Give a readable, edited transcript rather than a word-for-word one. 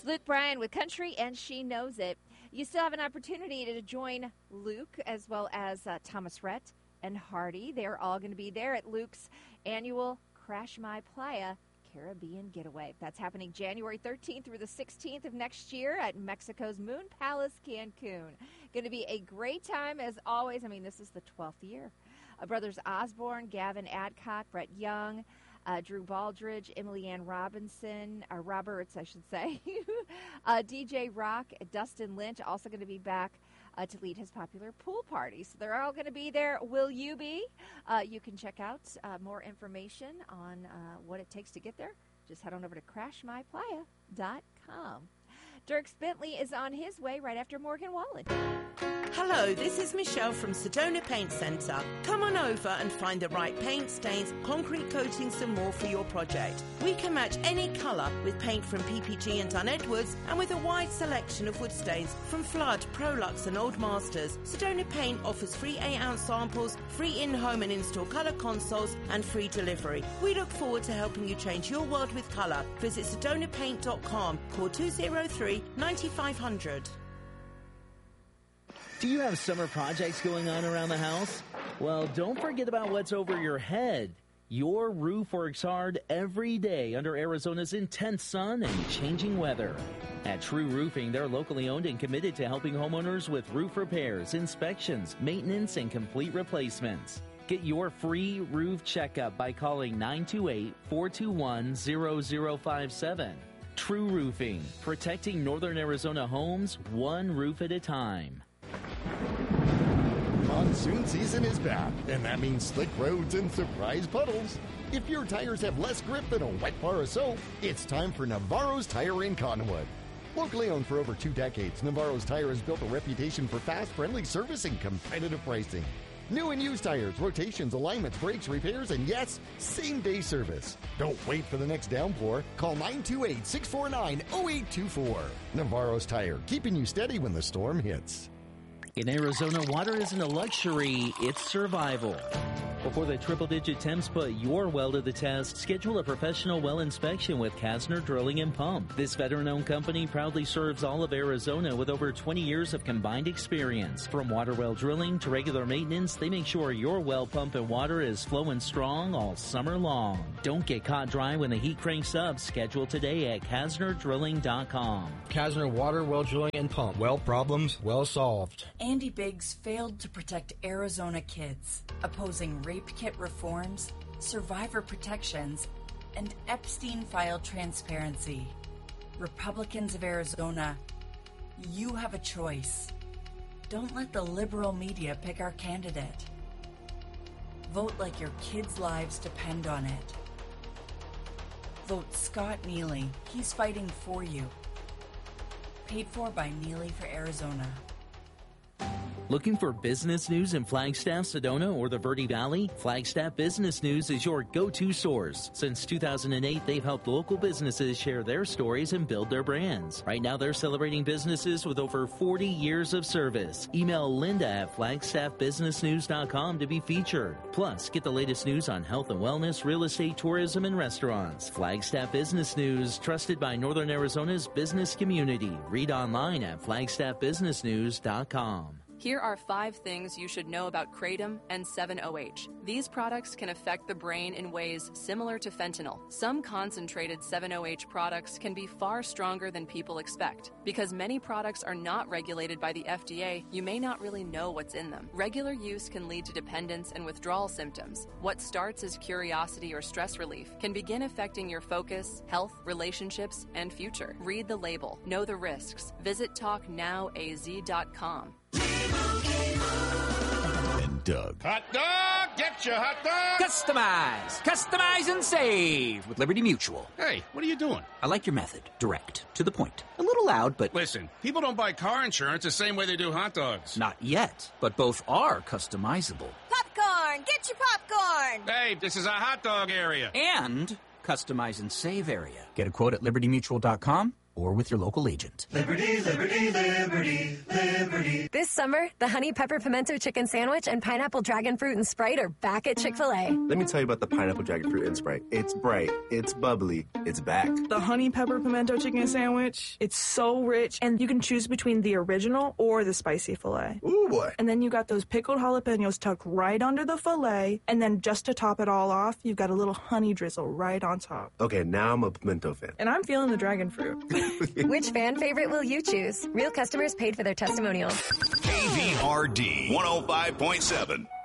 Luke Bryan with Country, and she knows it. You still have an opportunity to join Luke as well as Thomas Rhett and Hardy. They're all going to be there at Luke's annual Crash My Playa Caribbean Getaway. That's happening January 13th through the 16th of next year at Mexico's Moon Palace, Cancun. Going to be a great time as always. I mean, this is the 12th year. Brothers Osborne, Gavin Adcock, Brett Young, Drew Baldridge, Emily Ann Roberts, I should say, DJ Rock, Dustin Lynch, also going to be back to lead his popular pool party. So they're all going to be there. Will you be? You can check out more information on what it takes to get there. Just head on over to crashmyplaya.com. Dierks Bentley is on his way right after Morgan Wallen. Hello, this is Michelle from Sedona Paint Centre. Come on over and find the right paint, stains, concrete coatings and more for your project. We can match any colour with paint from PPG and Dunn Edwards, and with a wide selection of wood stains from Flood, Prolux and Old Masters. Sedona Paint offers free 8-ounce samples, free in-home and in-store colour consoles and free delivery. We look forward to helping you change your world with colour. Visit sedonapaint.com, call 203 9500. Do you have summer projects going on around the house? Well, don't forget about what's over your head. Your roof works hard every day under Arizona's intense sun and changing weather. At True Roofing, they're locally owned and committed to helping homeowners with roof repairs, inspections, maintenance, and complete replacements. Get your free roof checkup by calling 928-421-0057. True Roofing, protecting Northern Arizona homes one roof at a time. Monsoon season is back, and that means slick roads and surprise puddles. If your tires have less grip than a wet bar of soap, it's time for Navarro's Tire in Cottonwood. Locally owned for over 2 decades, Navarro's Tire has built a reputation for fast, friendly service and competitive pricing. New and used tires, rotations, alignments, brakes, repairs, and yes, same-day service. Don't wait for the next downpour. Call 928-649-0824. Navarro's Tire, keeping you steady when the storm hits. In Arizona, water isn't a luxury, it's survival. Before the triple-digit temps put your well to the test, schedule a professional well inspection with Kasner Drilling and Pump. This veteran-owned company proudly serves all of Arizona with over 20 years of combined experience. From water well drilling to regular maintenance, they make sure your well pump and water is flowing strong all summer long. Don't get caught dry when the heat cranks up. Schedule today at KasnerDrilling.com. Kasner Water, Well Drilling and Pump. Well problems, well solved. Andy Biggs failed to protect Arizona kids, opposing rape kit reforms, survivor protections, and Epstein file transparency. Republicans of Arizona, you have a choice. Don't let the liberal media pick our candidate. Vote like your kids' lives depend on it. Vote Scott Neely. He's fighting for you. Paid for by Neely for Arizona. Looking for business news in Flagstaff, Sedona, or the Verde Valley? Flagstaff Business News is your go-to source. Since 2008, they've helped local businesses share their stories and build their brands. Right now, they're celebrating businesses with over 40 years of service. Email Linda at flagstaffbusinessnews.com to be featured. Plus, get the latest news on health and wellness, real estate, tourism, and restaurants. Flagstaff Business News, trusted by Northern Arizona's business community. Read online at flagstaffbusinessnews.com. Here are 5 things you should know about Kratom and 7-OH. These products can affect the brain in ways similar to fentanyl. Some concentrated 7-OH products can be far stronger than people expect. Because many products are not regulated by the FDA, you may not really know what's in them. Regular use can lead to dependence and withdrawal symptoms. What starts as curiosity or stress relief can begin affecting your focus, health, relationships, and future. Read the label. Know the risks. Visit TalkNowAZ.com. And Doug. Hot dog! Get your hot dog! Customize! Customize and save with Liberty Mutual. Hey, what are you doing? I like your method. Direct. To the point. A little loud, but... Listen, people don't buy car insurance the same way they do hot dogs. Not yet, but both are customizable. Popcorn! Get your popcorn! Hey, this is a hot dog area. And customize and save area. Get a quote at libertymutual.com or with your local agent. Liberty, liberty, liberty, liberty. This summer, the Honey Pepper Pimento Chicken Sandwich and Pineapple Dragon Fruit and Sprite are back at Chick-fil-A. Let me tell you about the Pineapple Dragon Fruit and Sprite. It's bright, it's bubbly, it's back. The Honey Pepper Pimento Chicken Sandwich, it's so rich, and you can choose between the original or the spicy filet. Ooh, boy. And then you got those pickled jalapenos tucked right under the filet, and then just to top it all off, you've got a little honey drizzle right on top. Okay, now I'm a pimento fan. And I'm feeling the dragon fruit. Which fan favorite will you choose? Real customers paid for their testimonials. KVRD 105.7.